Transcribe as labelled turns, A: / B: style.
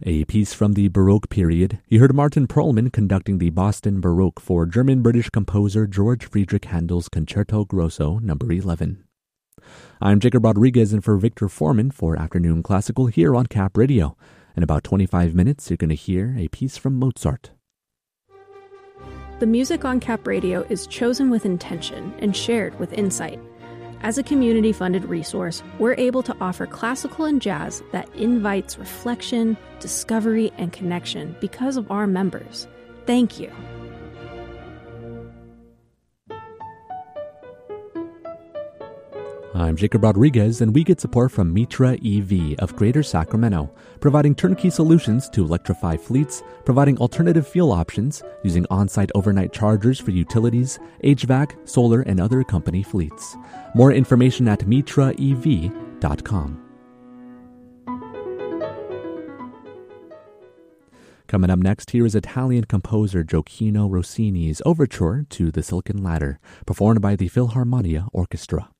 A: A piece from the Baroque period. You heard Martin Perlman conducting the Boston Baroque for German-British composer George Friedrich Handel's Concerto Grosso No. 11. I'm Jacob Rodriguez, and for Victor Foreman for Afternoon Classical here on Cap Radio. In about 25 minutes, you're going to hear a piece from Mozart.
B: The music on Cap Radio is chosen with intention and shared with insight. As a community-funded resource, we're able to offer classical and jazz that invites reflection, discovery, and connection because of our members. Thank you.
A: I'm Jacob Rodriguez, and we get support from Mitra EV of Greater Sacramento, providing turnkey solutions to electrify fleets, providing alternative fuel options, using on-site overnight chargers for utilities, HVAC, solar, and other company fleets. More information at mitraev.com. Coming up next, here is Italian composer Gioacchino Rossini's overture to The Silken Ladder, performed by the Philharmonia Orchestra.